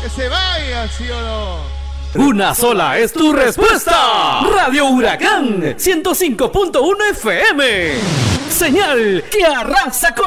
que se vaya, ¿sí o no? Una sola es tu respuesta. Radio Huracán 105.1 FM. Señal que arrasa con